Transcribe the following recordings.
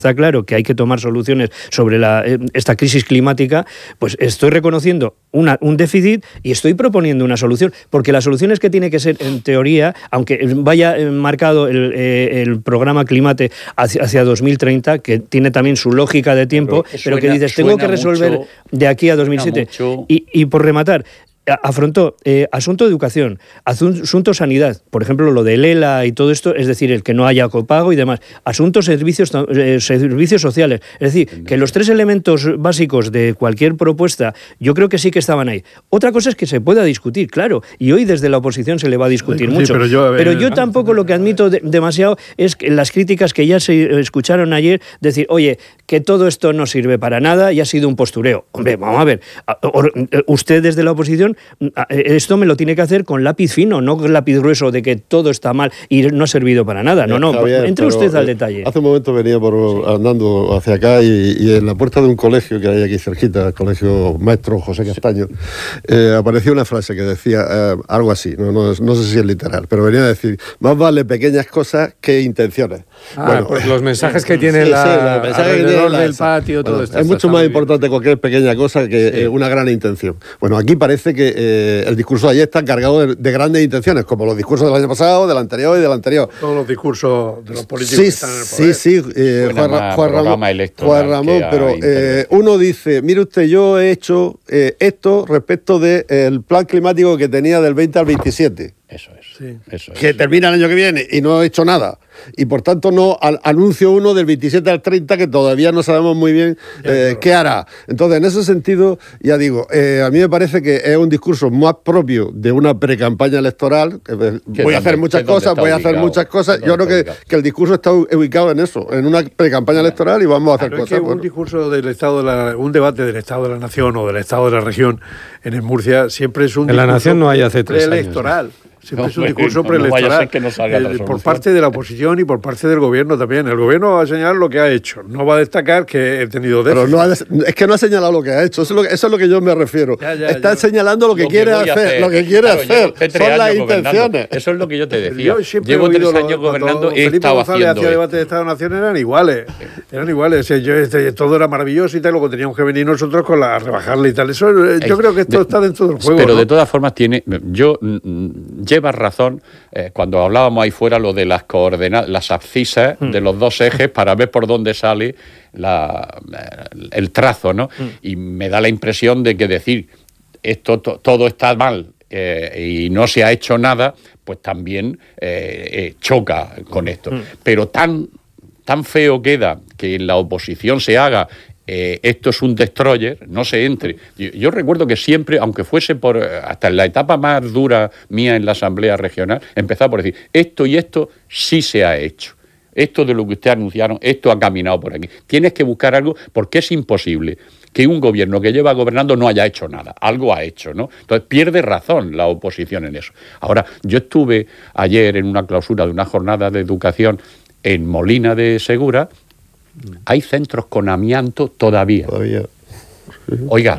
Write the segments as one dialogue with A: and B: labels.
A: está claro que hay que tomar soluciones sobre esta crisis climática, pues estoy reconociendo un déficit y estoy proponiendo una solución, porque la solución es que tiene que ser, en teoría, aunque vaya marcado el programa Climate hacia 2030, que tiene también su lógica de tiempo, pero que dices, tengo que resolver de aquí a 2007. Y por rematar, afrontó asunto de educación, asunto sanidad, por ejemplo lo del ELA y todo esto, es decir, el que no haya copago y demás, asuntos servicios sociales, es decir, que los tres elementos básicos de cualquier propuesta yo creo que sí que estaban ahí. Otra cosa es que se pueda discutir, claro, y hoy desde la oposición se le va a discutir mucho, pero yo tampoco lo que admito demasiado es que las críticas que ya se escucharon ayer, decir, oye, que todo esto no sirve para nada y ha sido un postureo. Hombre, vamos a ver, usted desde la oposición esto me lo tiene que hacer con lápiz fino, no con lápiz grueso de que todo está mal y no ha servido para nada. No,
B: Javier,
A: entre usted al detalle.
B: Hace un momento venía andando hacia acá y en la puerta de un colegio que hay aquí cerquita, el colegio Maestro José Castaño, apareció una frase que decía algo así, no sé si es literal, pero venía a decir, más vale pequeñas cosas que intenciones.
C: Bueno, pues los mensajes que tiene alrededor del patio, todo esto.
B: Es mucho más importante cualquier pequeña cosa que una gran intención. Bueno, aquí parece que el discurso de ayer está cargado de grandes intenciones, como los discursos del año pasado, del anterior y del anterior.
C: Todos los discursos de los políticos que están en el poder.
B: Juan Ramón, pero uno dice, mire usted, yo he hecho esto respecto del plan climático que tenía del 20 al 27.
D: Eso es.
C: Sí.
D: Eso es.
B: Que termina el año que viene y no he hecho nada. Y por tanto no anuncio uno del 27 al 30 que todavía no sabemos muy bien qué hará. Entonces, en ese sentido, ya digo, a mí me parece que es un discurso más propio de una precampaña electoral. Voy a hacer muchas cosas. Yo creo que el discurso está ubicado en eso, en una precampaña electoral y vamos a hacer cosas.
C: Es que un discurso del Estado, un debate del Estado de la Nación o del Estado de la región en Murcia siempre es un
A: en
C: discurso
A: la Nación no hay hace 3 años.
C: Preelectoral. Siempre es un discurso preelectoral por parte de la oposición y por parte del gobierno también. El gobierno va a señalar lo que ha hecho, no va a destacar que he tenido déficit.
B: Pero es que no ha señalado lo que ha hecho, eso es lo que yo me refiero. Está señalando lo que quiere hacer. Lo que quiere hacer son las intenciones.
D: Eso es lo que yo te decía. Llevo 3 años gobernando, he estado haciendo
C: hacía debate de Estado-Nación eran iguales. Todo era maravilloso y tal, luego teníamos que venir nosotros con rebajarle y tal. Eso, yo creo que esto está dentro del juego.
D: Pero de todas formas llevas razón cuando hablábamos ahí fuera lo de las coordenadas, las abscisas de los dos ejes para ver por dónde sale el trazo, ¿no? Y me da la impresión de que decir esto todo está mal y no se ha hecho nada, pues también choca con esto. Pero tan feo queda que en la oposición se haga esto es un destroyer, no se entre. Yo recuerdo que siempre, aunque fuese hasta en la etapa más dura mía en la Asamblea Regional, empezaba por decir, esto y esto sí se ha hecho. Esto de lo que ustedes anunciaron, esto ha caminado por aquí. Tienes que buscar algo, porque es imposible que un gobierno que lleva gobernando no haya hecho nada. Algo ha hecho, ¿no? Entonces pierde razón la oposición en eso. Ahora, yo estuve ayer en una clausura de una jornada de educación en Molina de Segura. Hay centros con amianto todavía. Oiga,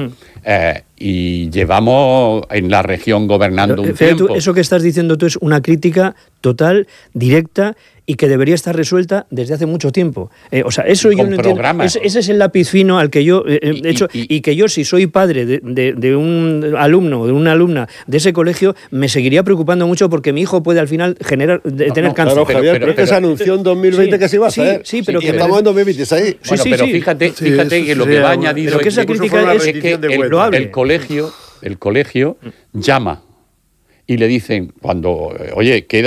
D: y llevamos en la región gobernando un tiempo.
A: Eso que estás diciendo tú es una crítica total, directa, y que debería estar resuelta desde hace mucho tiempo. Eso yo no entiendo. Ese es el lápiz fino al que yo he hecho, y que yo, si soy padre de un alumno o de una alumna de ese colegio, me seguiría preocupando mucho porque mi hijo puede al final tener cáncer.
B: Claro, Javier, pero es que se anunció en 2020 que se iba a hacer.
A: Sí, pero
B: que estamos en 2026.
D: Pero fíjate que lo que va añadido
A: es
D: que el colegio llama. Y le dicen, cuando, oye, queda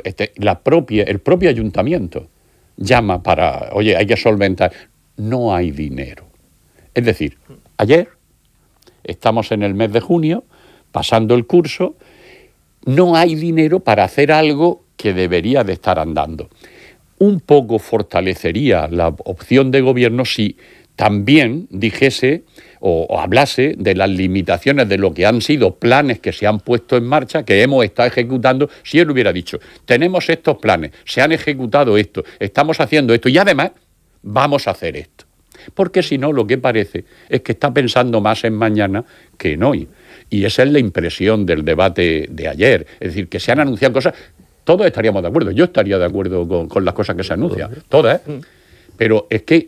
D: el propio ayuntamiento llama para, oye, hay que solventar. No hay dinero. Es decir, ayer, estamos en el mes de junio, pasando el curso, no hay dinero para hacer algo que debería de estar andando. Un poco fortalecería la opción de gobierno si también dijese o hablase de las limitaciones de lo que han sido planes que se han puesto en marcha, que hemos estado ejecutando. Si él hubiera dicho, tenemos estos planes, se han ejecutado esto, estamos haciendo esto y además vamos a hacer esto. Porque si no, lo que parece es que está pensando más en mañana que en hoy. Y esa es la impresión del debate de ayer. Es decir, que se han anunciado cosas, todos estaríamos de acuerdo. Yo estaría de acuerdo con las cosas que se anuncian, todas, pero es que